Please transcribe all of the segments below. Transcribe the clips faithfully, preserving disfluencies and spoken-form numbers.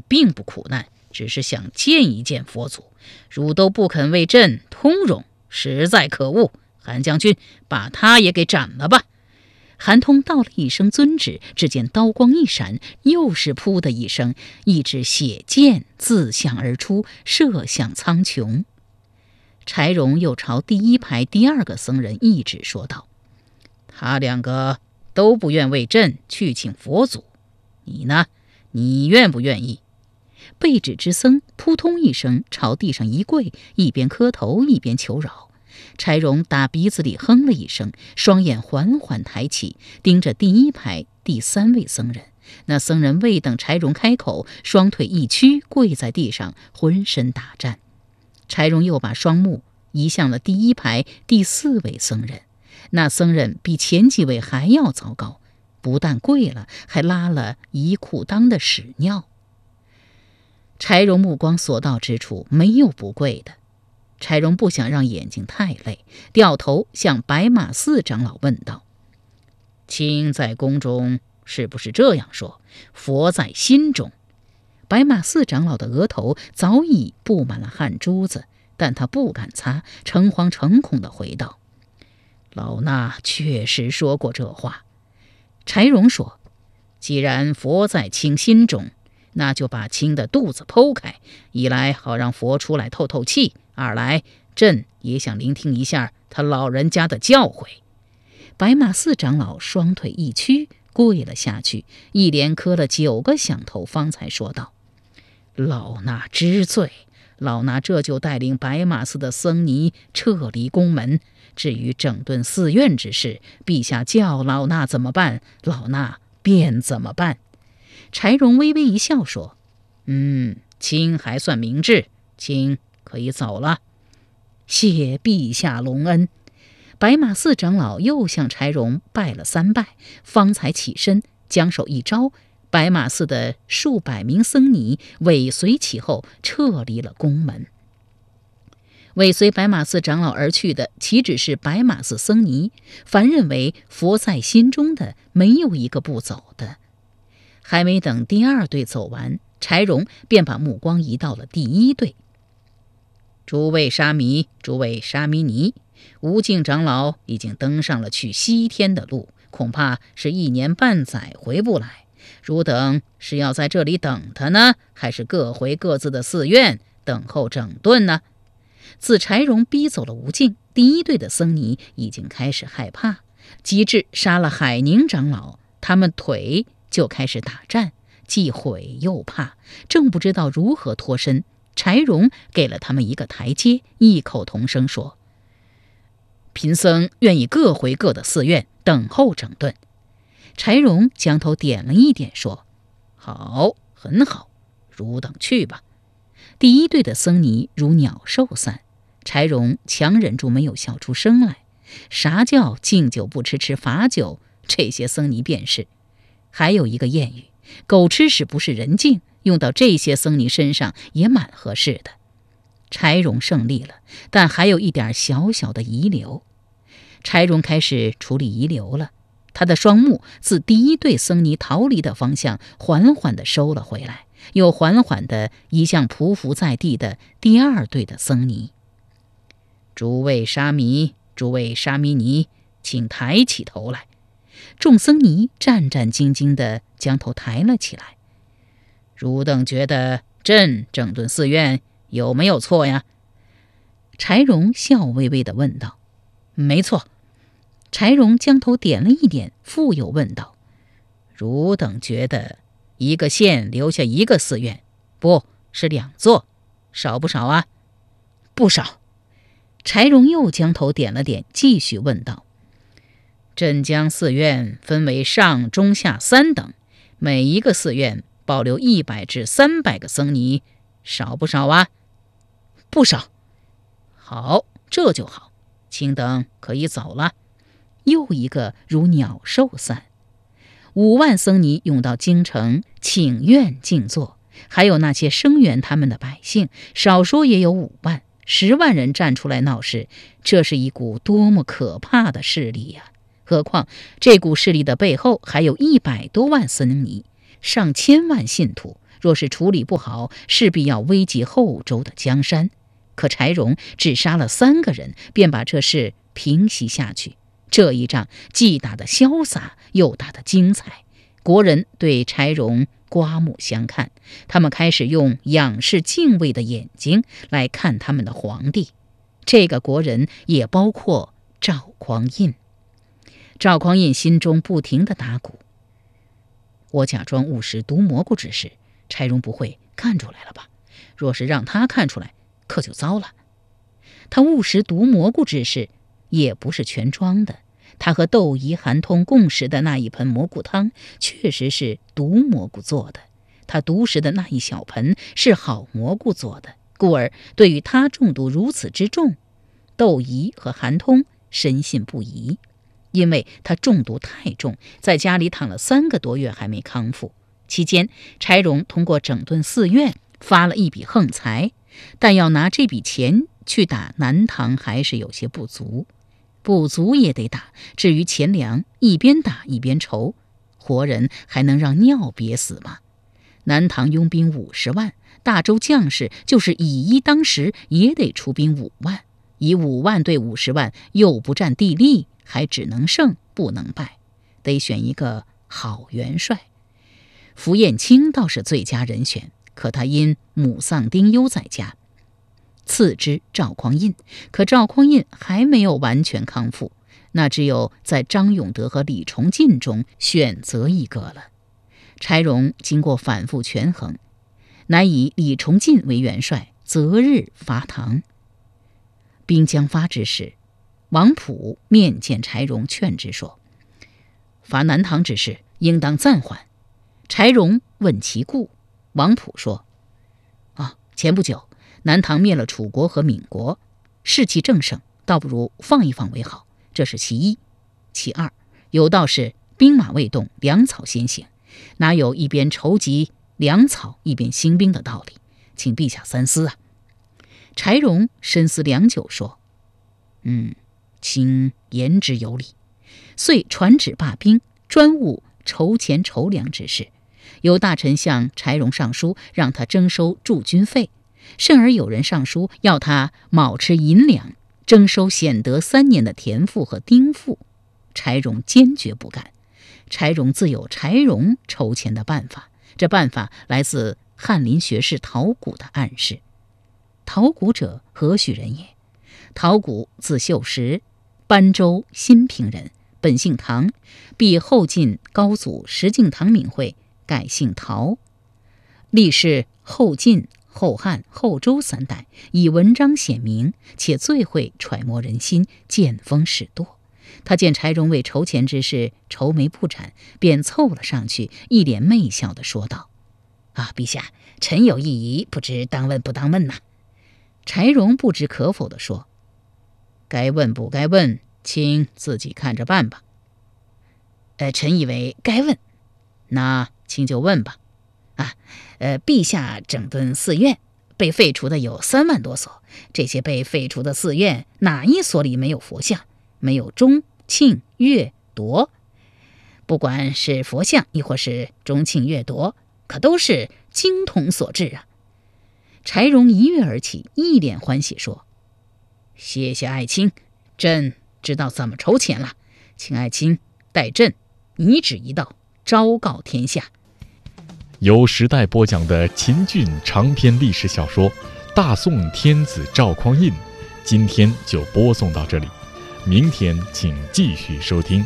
并不苦难，只是想见一见佛祖，汝都不肯为朕通融，实在可恶。韩将军，把他也给斩了吧。韩通道了一声遵旨，只见刀光一闪，又是噗的一声，一支血箭自向而出，射向苍穹。柴荣又朝第一排第二个僧人一指，说道：他两个都不愿为朕去请佛祖，你呢？你愿不愿意？被指之僧扑通一声朝地上一跪，一边磕头一边求饶。柴荣打鼻子里哼了一声，双眼缓缓抬起，盯着第一排第三位僧人。那僧人未等柴荣开口，双腿一屈，跪在地上，浑身打颤。柴荣又把双目移向了第一排第四位僧人，那僧人比前几位还要糟糕，不但跪了，还拉了一裤裆的屎尿。柴荣目光所到之处，没有不跪的。柴荣不想让眼睛太累，掉头向白马寺长老问道：卿在宫中是不是这样说？佛在心中？白马寺长老的额头早已布满了汗珠子，但他不敢擦，诚惶诚恐地回道：老衲确实说过这话。柴荣说：既然佛在卿心中，那就把卿的肚子剖开，一来好让佛出来透透气，二来朕也想聆听一下他老人家的教诲。白马寺长老双腿一屈，跪了下去，一连磕了九个响头，方才说道：老衲知罪，老衲这就带领白马寺的僧尼撤离宫门。至于整顿寺院之事，陛下叫老衲怎么办，老衲便怎么办。柴荣微微一笑说：嗯，卿还算明智，卿可以走了。谢陛下隆恩。白马寺长老又向柴荣拜了三拜，方才起身，将手一招，白马寺的数百名僧尼尾随其后，撤离了宫门。尾随白马寺长老而去的岂止是白马寺僧尼，凡认为佛在心中的，没有一个不走的。还没等第二队走完，柴荣便把目光移到了第一队。诸位沙弥，诸位沙弥尼，无尽长老已经登上了去西天的路，恐怕是一年半载回不来。汝等是要在这里等他呢，还是各回各自的寺院等候整顿呢？自柴荣逼走了吴敬，第一队的僧尼已经开始害怕，及至杀了海宁长老，他们腿就开始打颤，既悔又怕，正不知道如何脱身。柴荣给了他们一个台阶，异口同声说：贫僧愿意各回各的寺院等候整顿。柴荣将头点了一点，说：好，很好，汝等去吧。第一队的僧尼如鸟兽散，柴荣强忍住没有笑出声来。啥叫敬酒不吃吃罚酒？这些僧尼便是。还有一个谚语，狗吃屎不是人敬，用到这些僧尼身上也蛮合适的。柴荣胜利了，但还有一点小小的遗留。柴荣开始处理遗留了，他的双目自第一队僧尼逃离的方向缓缓地收了回来，又缓缓地移向匍匐在地的第二队的僧尼。诸位沙弥，诸位沙弥尼，请抬起头来。众僧尼战战兢兢地将头抬了起来。汝等觉得朕整顿寺院有没有错呀？柴荣笑微微地问道。没错。柴荣将头点了一点，复又问道：汝等觉得一个县留下一个寺院，不是两座，少不少啊？不少。柴荣又将头点了点，继续问道：朕将寺院分为上中下三等，每一个寺院保留一百至三百个僧尼，少不少啊？不少。好，这就好，卿等可以走了。又一个如鸟兽散。五万僧尼涌到京城请愿静坐，还有那些声援他们的百姓，少说也有五万、十万人站出来闹事，这是一股多么可怕的势力呀！何况这股势力的背后还有一百多万僧尼，上千万信徒， 若是处理不好，势必要危及后周的江山。可柴荣只杀了三个人，便把这事平息下去。这一仗既打得潇洒，又打得精彩，国人对柴荣刮目相看，他们开始用仰视敬畏的眼睛来看他们的皇帝。这个国人也包括赵匡胤。赵匡胤心中不停地打鼓，我假装误食毒蘑菇之事，柴荣不会看出来了吧？若是让他看出来，可就糟了。他误食毒蘑菇之事也不是全装的，他和窦仪、韩通共食的那一盆蘑菇汤确实是毒蘑菇做的，他独食的那一小盆是好蘑菇做的，故而对于他中毒如此之重，窦仪和韩通深信不疑。因为他中毒太重，在家里躺了三个多月还没康复。期间，柴荣通过整顿寺院发了一笔横财，但要拿这笔钱去打南唐还是有些不足。不足也得打，至于钱粮，一边打一边筹，活人还能让尿憋死吗？南唐拥兵五十万，大周将士就是以一当十，也得出兵五万，以五万对五十万，又不占地利，还只能胜不能败，得选一个好元帅。符彦卿倒是最佳人选，可他因母丧丁忧在家。次之赵匡胤，可赵匡胤还没有完全康复，那只有在张永德和李崇进中选择一个了。柴荣经过反复权衡，乃以李崇进为元帅，择日伐唐。兵将发之时，王溥面见柴荣，劝之说：伐南唐之事应当暂缓。柴荣问其故，王溥说：啊，前不久南唐灭了楚国和闽国，士气正盛，倒不如放一放为好，这是其一。其二，有道是兵马未动，粮草先行，哪有一边筹集粮草一边兴兵的道理？请陛下三思啊。柴荣深思良久，说：嗯，卿言之有理。遂传旨罢兵，专务筹钱筹粮之事。有大臣向柴荣上书，让他征收驻军费，甚而有人上书要他卯吃银两，征收显德三年的田赋和丁赋。柴荣坚决不干。柴荣自有柴荣筹钱的办法，这办法来自翰林学士陶谷的暗示。陶谷者何许人也？陶谷字秀实，班州新平人，本姓唐，避后晋高祖石敬瑭敏会，改姓陶。历仕后晋、后汉、后周三代，以文章显名，且最会揣摩人心，见风使舵。他见柴荣为筹钱之事愁眉不展，便凑了上去，一脸媚笑地说道：啊，陛下，臣有一疑，不知当问不当问呐。柴荣不知可否地说：该问不该问，请自己看着办吧。呃，臣以为该问，那请就问吧。啊，呃，陛下整顿寺院，被废除的有三万多所，这些被废除的寺院，哪一所里没有佛像？没有钟、磬、乐、铎？不管是佛像，亦或是钟、磬、乐、铎，可都是经筒所制啊。柴荣一跃而起，一脸欢喜说：谢谢爱卿，朕知道怎么筹钱了，请爱卿代朕拟旨一道，昭告天下。 由时代播讲的秦俊长篇历史小说《大宋天子赵匡胤》，今天就播送到这里，明天请继续收听。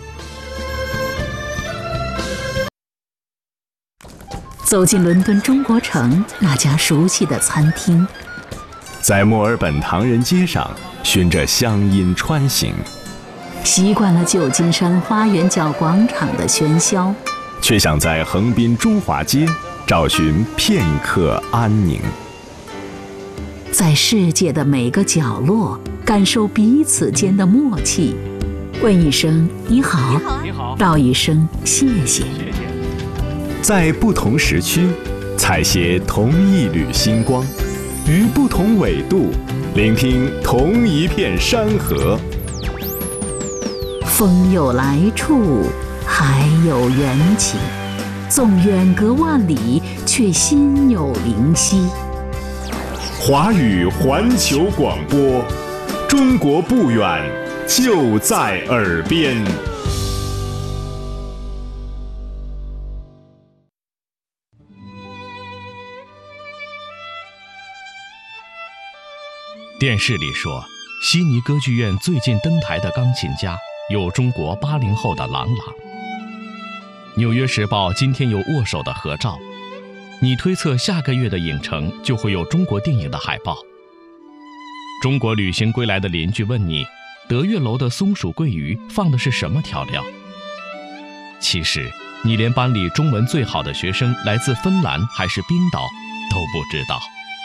走进伦敦中国城那家熟悉的餐厅， 在墨尔本唐人街上循着乡音穿行， 习惯了旧金山花园角广场的喧嚣， 却想在横滨中华街找寻片刻安宁。 在世界的每个角落感受彼此间的默契，问一声你好，你好，道一声谢谢。 在不同时区采撷同一缕星光，于不同纬度聆听同一片山河。 风有来处，海有缘起， 纵远隔万里，却心有灵犀。 华语环球广播，中国不远，就在耳边。 电视里说，悉尼歌剧院最近登台的钢琴家有中国八零后的郎朗。纽约时报今天有握手的合照，你推测下个月的影城就会有中国电影的海报。中国旅行归来的邻居问你，德月楼的松鼠桂鱼放的是什么调料？其实你连班里中文最好的学生来自芬兰还是冰岛都不知道。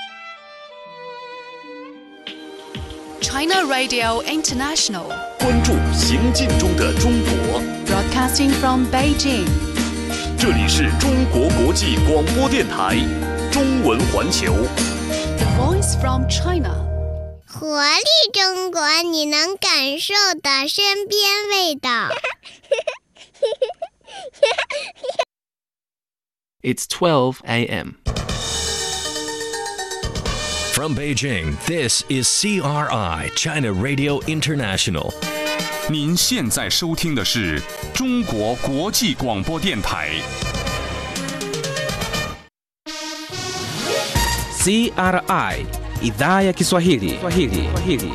China Radio International， 关注行进中的中国。 Broadcasting from Beijing， 这里是中国国际广播电台中文环球。 The Voice from China， 活力中国，你能感受的身边味道。 It's twelve a m From Beijing, this is C R I China Radio International. 您现在收听的是中国国际广播电台。 C R I Idhaa ya Kiswahili. Swahili. Swahili.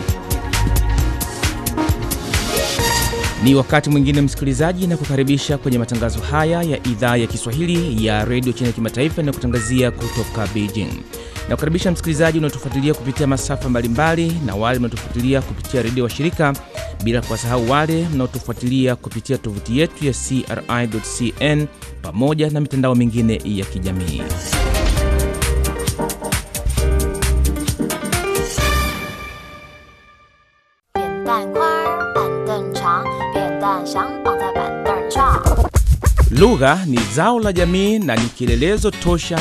Ni wakati mwingine msikilizaji, na kukaribisha kwenye matangazo haya ya idhaa ya Kiswahili ya Radio China Kimataifa na kutangazia kutoka Beijing. Na kukaribisha msikilizaji unaotufuatilia kupitia masafa mbalimbali na wale mnaotufuatilia kupitia redio wa shirika, bila kuwasahau wale mnaotufuatilia kupitia tovuti yetu ya c r i dot c n pamoja na mitandao mingine ya kijamii. Lugha ni zao la jamii na ni kielelezo tosha